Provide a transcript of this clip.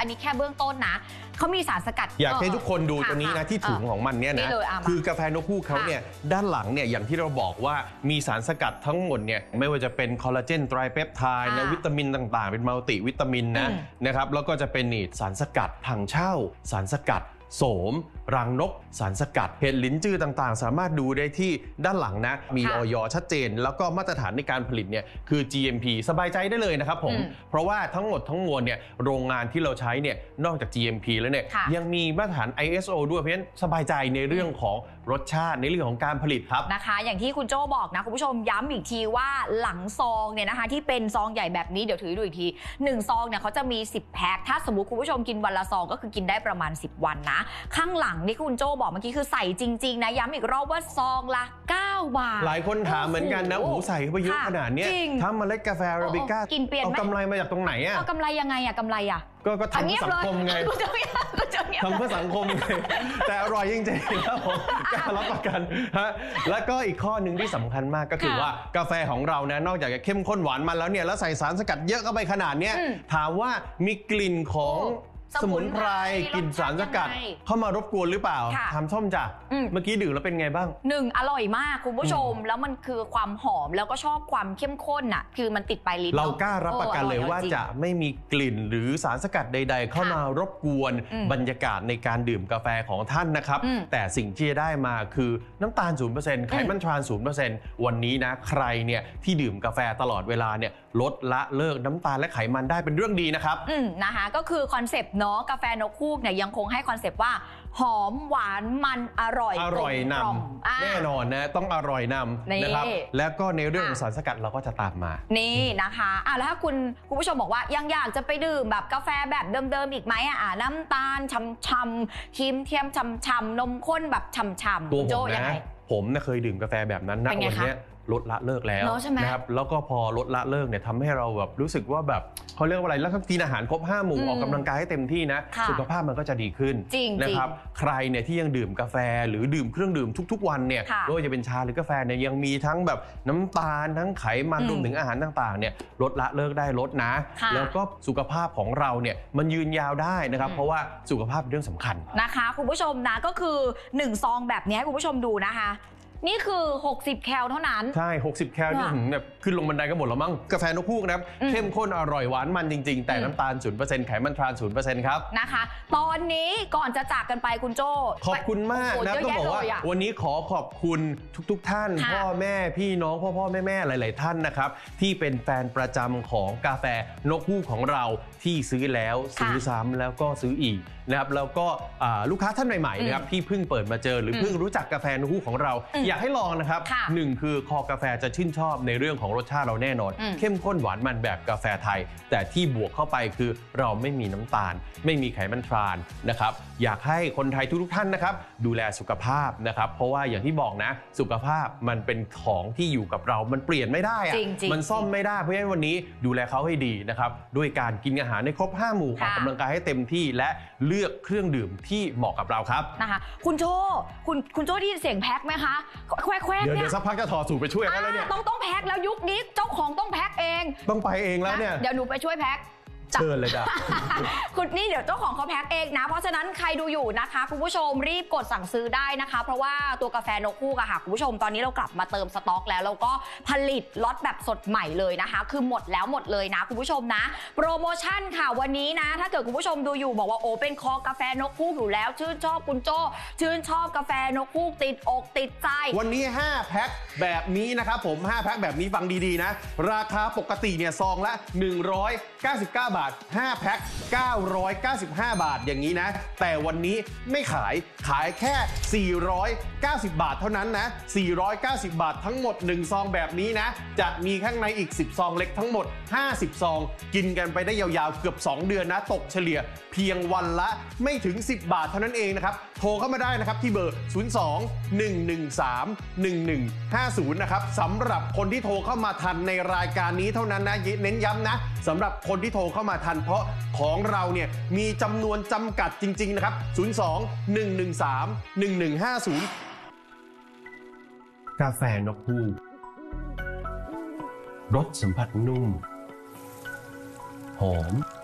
นนี้แค่เบื้องต้นนะเขามีสารสกัดอยากให้ทุกคนดูตัวนี้นะที่ถุงของมันเนี่ยนะคือกาแฟนกฮูกเขาเนี่ยด้านหลังเนี่ยอย่างที่เราบอกว่ามีสารสกัดทั้งหมดเนี่ยไม่ว่าจะเป็นคอลลาเจนไตรเปปไทด์นะวิตามินต่างๆเป็นมัลติวิตามินนะครับแล้วก็จะเป็นนี่สารสกัดถังเช่าสารสกัดโสมรังนกสารสกัดเห็ดลิ้นจื้อต่างๆสามารถดูได้ที่ด้านหลังนะมีอย.ชัดเจนแล้วก็มาตรฐานในการผลิตเนี่ยคือ GMP สบายใจได้เลยนะครับผมเพราะว่าทั้งหมดทั้งมวลเนี่ยโรงงานที่เราใช้เนี่ยนอกจาก GMP แล้วเนี่ยยังมีมาตรฐาน ISO ด้วยเพราะฉะนั้นสบายใจในเรื่องของรสชาติในเรื่องของการผลิตครับนะคะอย่างที่คุณโจ้บอกนะคุณผู้ชมย้ำอีกทีว่าหลังซองเนี่ยนะคะที่เป็นซองใหญ่แบบนี้เดี๋ยวถือดูอีกที1ซองเนี่ยเขาจะมี10แพ็คถ้าสมมุติคุณผู้ชมกินวันละซองก็คือกินได้ประมาณ10วันนะข้างหลังนี่คุณโจ้บอกเมื่อกี้คือใส่จริงๆนะย้ำอีกรอบว่าซองละ9 บาทหลายคนถามเหมือนกันนะโอ้โหใส่เข้าไปเยอะขนาดนี้ทำเมล็ดกาแฟอาราบิก้ากินเปลี่ยนไหมเอากำไรมาจากตรงไหนอะเอากำไรยังไงอะกำไรอะก็ทำเพื่อสังคมไงทำเพื่อสังคมไงแต่อร่อยจริงๆแล้วผมกล้ารับประกันฮะแล้วก็อีกข้อหนึ่งที่สำคัญมากก็คือว่ากาแฟของเรานะนอกจากจะเข้มข้นหวานมันแล้วเนี่ยแล้วใส่สารสกัดเยอะเข้าไปขนาดนี้ถามว่ามีกลิ่นของสมุนไพรกลิ่นสารสกัดเข้ามารบกวนหรือเปล่าทำส้มจ้ะเมื่อกี้ดื่มแล้วเป็นไงบ้าง 1อร่อยมากคุณผู้ชมแล้วมันคือความหอมแล้วก็ชอบความเข้มข้นอ่ะคือมันติดปลายลิ้นเรากล้ารับประกันเลยว่าจะไม่มีกลิ่นหรือสารสกัดใดๆเข้ามารบกวนบรรยากาศในการดื่มกาแฟของท่านนะครับแต่สิ่งที่จะได้มาคือน้ำตาล 0% ไขมันทราน 0% วันนี้นะใครเนี่ยที่ดื่มกาแฟตลอดเวลาเนี่ยลดละเลิกน้ำตาลและไขมันได้เป็นเรื่องดีนะครับนะคะก็คือคอนเซปต์เนาะกาแฟนกฮูกเนี่ยยังคงให้คอนเซปต์ว่าหอมหวานมันอร่อยนำแน่นอนนะต้องอร่อยนำนะครับแล้วก็ในเรื่องของสารสกัดเราก็จะตามมานี่นะคะแล้วถ้าคุณผู้ชมบอกว่ายังอยากจะไปดื่มแบบกาแฟแบบเดิมๆอีกไหมน้ำตาลช่ำๆครีมเทียมช่ำๆนมข้นแบบช่ำๆตัวผมนะผมเคยดื่มกาแฟแบบนั้นนะวันนี้ลดละเลิกแล้วนะครับแล้วก็พอลดละเลิกเนี่ยทำให้เราแบบรู้สึกว่าแบบเขาเรียกว่าอะไรแล้วก็กินอาหารครบ5 หมู่ออกกำลังกายให้เต็มที่นะสุขภาพมันก็จะดีขึ้นนะครับใครเนี่ยที่ยังดื่มกาแฟหรือดื่มเครื่องดื่มทุกๆวันเนี่ยไม่ว่าจะเป็นชาหรือกาแฟเนี่ยยังมีทั้งแบบน้ำตาลทั้งไขมันรวมถึงอาหารต่างๆเนี่ยลดละเลิกได้ลดนะแล้วก็สุขภาพของเราเนี่ยมันยืนยาวได้นะครับเพราะว่าสุขภาพเป็นเรื่องสำคัญนะคะคุณผู้ชมนะก็คือ1ซองแบบนี้ให้คุณผู้ชมดูนะคะนี่คือ60แคลเท่านั้นใช่60แคลนี่แบบขึ้นลงบันไดก็หมดแล้วมั้งกาแฟนกฮูกนะครับเข้มข้นอร่อยหวานมันจริงๆแต่น้ำตาล 0% ไขมันทราน 0% ครับนะคะตอนนี้ก่อนจะจากกันไปคุณโจ้ขอบคุณมากนะต้องบอกว่าวันนี้ขอขอบคุณทุกท่านพ่อแม่พี่น้องพ่อแม่หลายๆท่านนะครับที่เป็นแฟนประจำของกาแฟนกฮูกของเราที่ซื้อแล้วซื้อซ้ำแล้วก็ซื้ออีกนะครับแล้วก็ลูกค้าท่านใหม่ๆนะครับที่เพิ่งเปิดมาเจอหรือเพิ่งรู้จักกาแฟนกฮูกของเราอยากให้ลองนะครับ1คือคอกาแฟจะชื่นชอบในเรื่องของรสชาติเราแน่นอนเข้มข้นหวานมันแบบกาแฟไทยแต่ที่บวกเข้าไปคือเราไม่มีน้ำตาลไม่มีไขมันทรานนะครับอยากให้คนไทยทุกท่านนะครับดูแลสุขภาพนะครับเพราะว่าอย่างที่บอกนะสุขภาพมันเป็นของที่อยู่กับเรามันเปลี่ยนไม่ได้มันซ่อมไม่ได้เพราะฉะนั้นวันนี้ดูแลเขาให้ดีนะครับด้วยการกินอาหารในครบ5 หมู่ออกกำลังกายให้เต็มที่และเลือกเครื่องดื่มที่เหมาะกับเราครับนะคะคุณโจ้ได้ยินเสียงแพ็คไหมคะแควกเดี๋ยวสักพักจะถอดสูตรไปช่วยกันแล้วเนี่ยต้องแพ็คแล้วยุคนี้เจ้าของต้องแพ็คเองต้องไปเองแล้วเนี่ยเดี๋ยวหนูไปช่วยแพ็คเชิญเลยจ้ะคุณนี่เดี๋ยวเจ้าของเขาแพ็คเองนะเพราะฉะนั้นใครดูอยู่นะคะคุณผู้ชมรีบกดสั่งซื้อได้นะคะเพราะว่าตัวกาแฟนกฮูกอะค่ะคุณผู้ชมตอนนี้เรากลับมาเติมสต็อกแล้วก็ผลิตล็อตแบบสดใหม่เลยนะคะคือหมดแล้วหมดเลยนะคุณผู้ชมนะโปรโมชั่นค่ะวันนี้นะถ้าเกิดคุณผู้ชมดูอยู่บอกว่าโอ้เป็นคอกาแฟนกฮูกอยู่แล้วชื่นชอบคุณโจ้ชื่นชอบกาแฟนกฮูกติดอกติดใจวันนี้5แพ็คแบบนี้นะครับผม5แพ็คแบบนี้ฟังดีๆนะราคาปกติเนี่ยซองละ199 บาท5แพ็ค995 บาทอย่างนี้นะแต่วันนี้ไม่ขายแค่490 บาทเท่านั้นนะ490 บาททั้งหมด1ซองแบบนี้นะจะมีข้างในอีก10ซองเล็กทั้งหมด50ซองกินกันไปได้ยาวๆเกือบ2 เดือนนะตกเฉลี่ยเพียงวันละไม่ถึง10 บาทเท่านั้นเองนะครับโทรเข้ามาได้นะครับที่เบอร์02-113-1150นะครับสำหรับคนที่โทรเข้ามาทันในรายการนี้เท่านั้นนะเน้นย้ำนะสำหรับคนที่โทรเข้ามาทันเพราะของเราเนี่ยมีจำนวนจำกัดจริงๆนะครับ02-113-1150กาแฟนกฮูกรสสัมผัสนุ่มหอม